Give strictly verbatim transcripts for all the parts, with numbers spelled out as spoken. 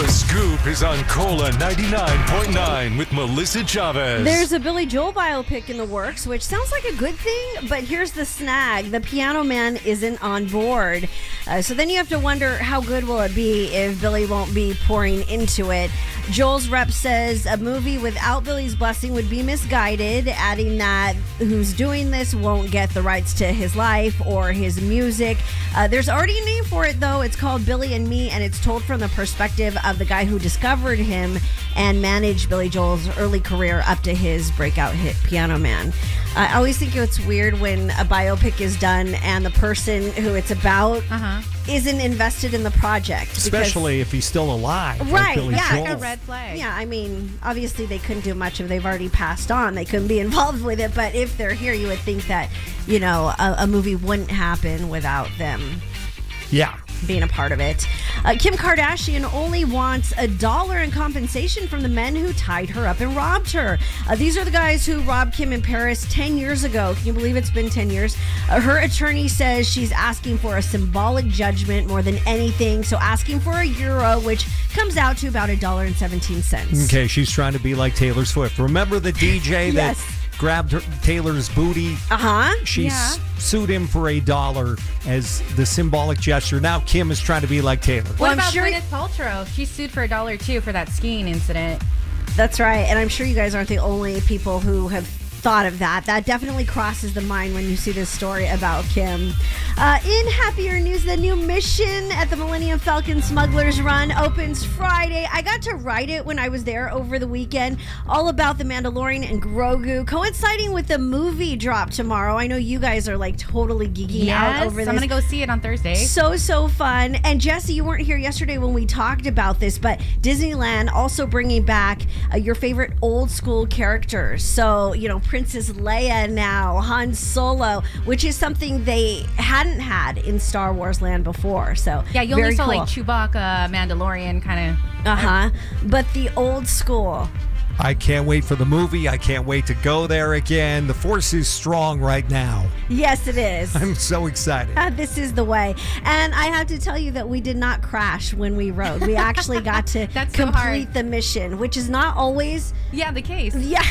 The Scoop is on Cola ninety-nine point nine with Melissa Chavez. There's a Billy Joel biopic in the works, which sounds like a good thing, but here's the snag. The Piano Man isn't on board. Uh, so then you have to wonder, how good will it be if Billy won't be pouring into it? Joel's rep says a movie without Billy's blessing would be misguided, adding that who's doing this won't get the rights to his life or his music. Uh, there's already a name for it, though. It's called Billy and Me, and it's told from the perspective of the guy who discovered him and managed Billy Joel's early career up to his breakout hit Piano Man. I always think it's weird when a biopic is done and the person who it's about uh-huh. isn't invested in the project. Especially if he's still alive. Right, like Billy yeah. Joel. Like a red flag. Yeah, I mean, obviously they couldn't do much if they've already passed on. They couldn't be involved with it. But if they're here, you would think that, you know, a, a movie wouldn't happen without them. Yeah. Being a part of it. Uh, Kim Kardashian only wants a dollar in compensation from the men who tied her up and robbed her. Uh, these are the guys who robbed Kim in Paris ten years ago. Can you believe it's been ten years? Uh, her attorney says she's asking for a symbolic judgment more than anything. So asking for a euro, which comes out to about a dollar and seventeen cents. Okay, she's trying to be like Taylor Swift. Remember the D J yes. that grabbed her, Taylor's booty? Uh-huh. She yeah. s- sued him for a dollar as the symbolic gesture. Now Kim is trying to be like Taylor. What well, about I'm sure Gwyneth Paltrow? She sued for a dollar, too, for that skiing incident. That's right. And I'm sure you guys aren't the only people who have thought of that. That definitely crosses the mind when you see this story about Kim. Uh, in happier news, the new mission at the Millennium Falcon Smugglers Run opens Friday. I got to ride it when I was there over the weekend. All about the Mandalorian and Grogu, coinciding with the movie drop tomorrow. I know you guys are like totally geeking yes, out over this. I'm going to go see it on Thursday. So, so fun. And Jesse, you weren't here yesterday when we talked about this, but Disneyland also bringing back uh, your favorite old school characters. So, you know, Princess Leia now, Han Solo, which is something they hadn't had in Star Wars land before. So yeah, you only very saw cool. like Chewbacca, Mandalorian kind of. Uh-huh. But the old school. I can't wait for the movie. I can't wait to go there again. The Force is strong right now. Yes, it is. I'm so excited. Uh, this is the way. And I have to tell you that we did not crash when we rode. We actually got to That's so complete hard. the mission, which is not always... Yeah, the case. Yeah.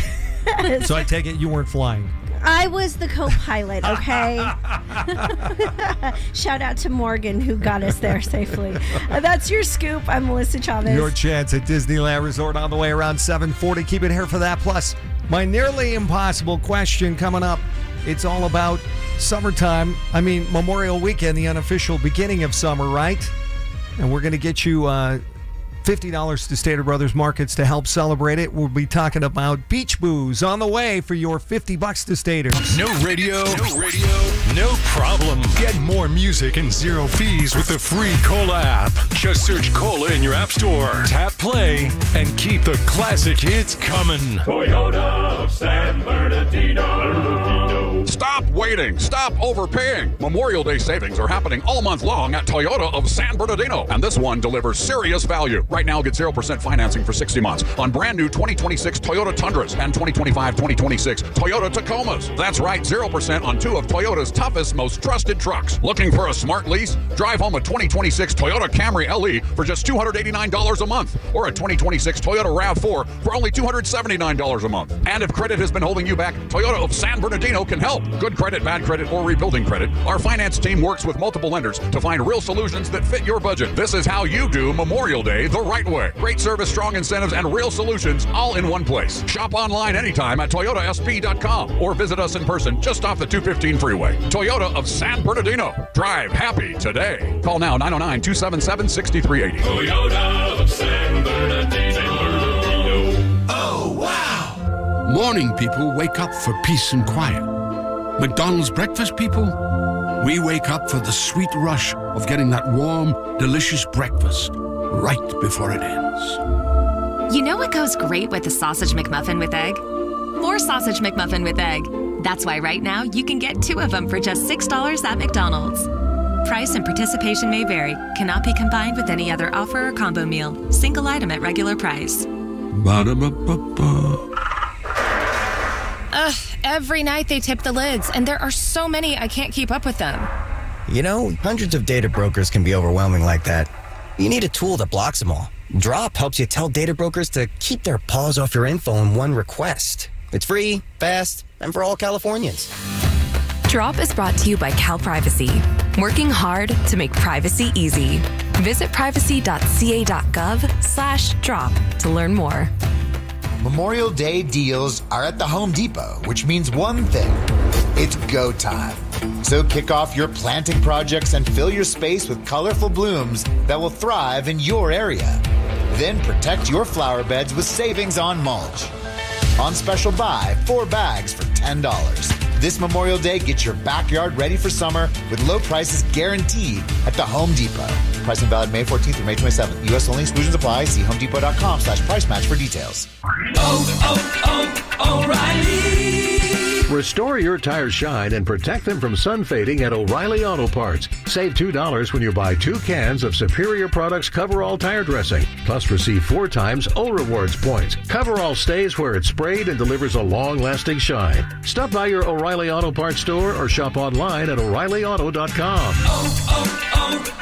So I take it you weren't flying. I was the co-pilot, okay? Shout out to Morgan, who got us there safely. Uh, that's your scoop. I'm Melissa Chavez. Your chance at Disneyland Resort on the way around seven forty. Keep it here for that. Plus, my nearly impossible question coming up. It's all about summertime. I mean, Memorial Weekend, the unofficial beginning of summer, right? And we're going to get you uh, fifty dollars to Stater Brothers Markets to help celebrate it. We'll be talking about beach booze on the way for your fifty bucks to Staters. No radio, no radio, no problem. Get more music and zero fees with the free Cola app. Just search Cola in your app store, tap play, and keep the classic hits coming. Toyota of San Bernardino. Stop waiting. Stop overpaying. Memorial Day savings are happening all month long at Toyota of San Bernardino. And this one delivers serious value. Right now, get zero percent financing for sixty months on brand new twenty twenty-six Toyota Tundras and twenty twenty-five twenty twenty-six Toyota Tacomas. That's right, zero percent on two of Toyota's toughest, most trusted trucks. Looking for a smart lease? Drive home a twenty twenty-six Toyota Camry L E for just two hundred eighty-nine dollars a month, or a twenty twenty-six Toyota RAV four for only two hundred seventy-nine dollars a month. And if credit has been holding you back, Toyota of San Bernardino can help. Good credit, bad credit, or rebuilding credit, our finance team works with multiple lenders to find real solutions that fit your budget. This is how you do Memorial Day the right way. Great service, strong incentives, and real solutions all in one place. Shop online anytime at Toyota S P dot com or visit us in person just off the two fifteen freeway. Toyota of San Bernardino. Drive happy today. Call now nine oh nine, two seven seven, six three eight oh. Toyota of San Bernardino. Oh, wow! Morning people wake up for peace and quiet. McDonald's breakfast people, we wake up for the sweet rush of getting that warm, delicious breakfast right before it ends. You know what goes great with a sausage McMuffin with egg? More sausage McMuffin with egg. That's why right now you can get two of them for just six dollars at McDonald's. Price and participation may vary. Cannot be combined with any other offer or combo meal. Single item at regular price. Ba-da-ba-ba-ba. Ugh, every night they tip the lids, and there are so many I can't keep up with them. You know, hundreds of data brokers can be overwhelming like that. You need a tool that blocks them all. Drop helps you tell data brokers to keep their paws off your info in one request. It's free, fast, and for all Californians. Drop is brought to you by CalPrivacy, working hard to make privacy easy. Visit privacy.ca.gov slash drop to learn more. Memorial Day deals are at the Home Depot, which means one thing. It's go time. So kick off your planting projects and fill your space with colorful blooms that will thrive in your area. Then protect your flower beds with savings on mulch. On special buy, four bags for ten dollars. This Memorial Day, get your backyard ready for summer with low prices guaranteed at the Home Depot. Pricing valid May fourteenth through May twenty-seventh. U S only. Exclusions apply. See homedepot.com slash price match for details. Oh, oh, oh, O'Reilly. Restore your tires shine and protect them from sun fading at O'Reilly Auto Parts. Save two dollars when you buy two cans of Superior Products Coverall Tire Dressing. Plus receive four times O Rewards points. Coverall stays where it's sprayed and delivers a long-lasting shine. Stop by your O'Reilly Auto Parts store or shop online at O'Reilly Auto dot com. Oh,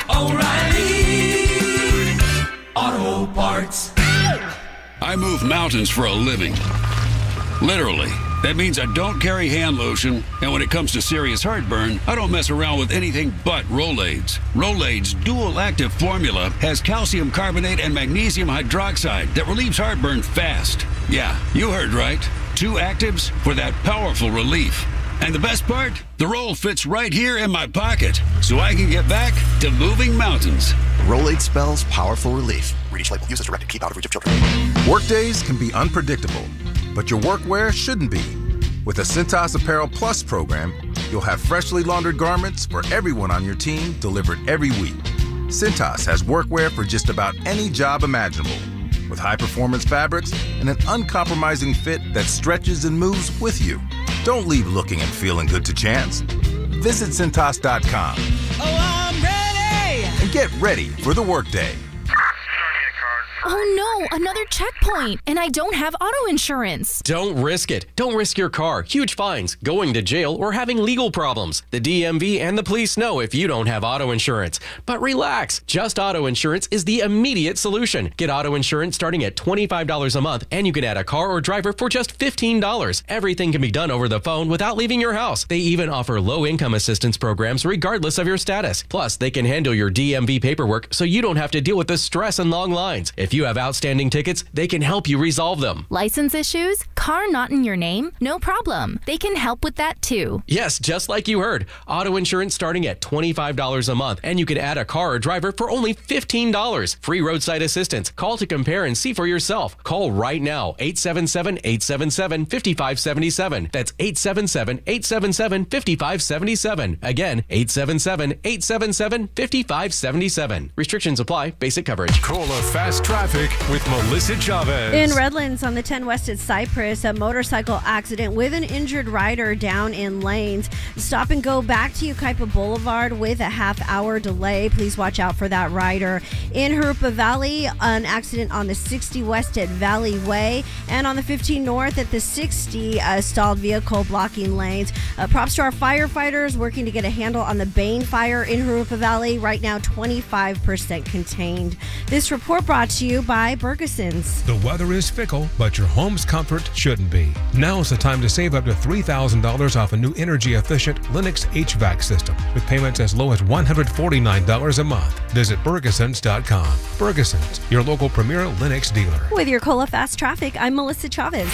oh, oh, O'Reilly Auto Parts. I move mountains for a living. Literally. That means I don't carry hand lotion, and when it comes to serious heartburn, I don't mess around with anything but Rolaids. Rolaids' dual-active formula has calcium carbonate and magnesium hydroxide that relieves heartburn fast. Yeah, you heard right. Two actives for that powerful relief. And the best part? The roll fits right here in my pocket, so I can get back to moving mountains. Rolade spells powerful relief. Read each label. Use as directed. Keep out of reach of children. Workdays can be unpredictable, but your workwear shouldn't be. With the Cintas Apparel Plus program, you'll have freshly laundered garments for everyone on your team delivered every week. Cintas has workwear for just about any job imaginable, with high-performance fabrics and an uncompromising fit that stretches and moves with you. Don't leave looking and feeling good to chance. Visit Cintas dot com. Oh, I'm ready! And get ready for the workday. Oh no, another checkpoint, and I don't have auto insurance. Don't risk it. Don't risk your car, huge fines, going to jail, or having legal problems. The D M V and the police know if you don't have auto insurance. But relax, Just Auto Insurance is the immediate solution. Get auto insurance starting at twenty-five dollars a month, and you can add a car or driver for just fifteen dollars. Everything can be done over the phone without leaving your house. They even offer low-income assistance programs regardless of your status. Plus, they can handle your D M V paperwork so you don't have to deal with the stress and long lines. If you have outstanding tickets, they can help you resolve them. License issues? Car not in your name? No problem. They can help with that too. Yes, just like you heard. Auto insurance starting at twenty-five dollars a month, and you can add a car or driver for only fifteen dollars. Free roadside assistance. Call to compare and see for yourself. Call right now, eight seven seven, eight seven seven, five five seven seven. That's eight seven seven, eight seven seven, five five seven seven. Again, eight seven seven, eight seven seven, five five seven seven. Restrictions apply. Basic coverage. Cola Fast Traffic with Melissa Chavez. In Redlands on the ten West at Cypress, a motorcycle accident with an injured rider down in lanes. Stop and go back to Ukaipa Boulevard with a half hour delay. Please watch out for that rider. In Harupa Valley, an accident on the sixty West at Valley Way, and on the fifteen North at the sixty, a stalled vehicle blocking lanes. Uh, props to our firefighters working to get a handle on the Bain fire in Harupa Valley. Right now, twenty-five percent contained. This report brought to you by Bergeson's. The weather is fickle, but your home's comfort shouldn't be. Now's the time to save up to three thousand dollars off a new energy-efficient Lennox H V A C system with payments as low as one hundred forty-nine dollars a month. Visit Bergesons dot com. Bergesons, your local premier Lennox dealer. With your Cola Fast Traffic, I'm Melissa Chavez.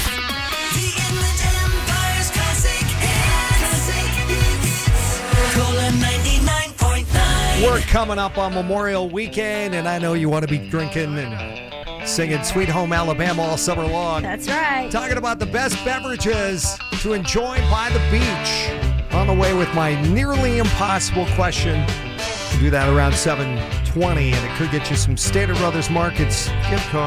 We're coming up on Memorial Weekend, and I know you want to be drinking and singing Sweet Home Alabama all summer long. That's right. Talking about the best beverages to enjoy by the beach. On the way with my nearly impossible question. We'll do that around seven twenty, and it could get you some Stater Brothers Markets gift cards.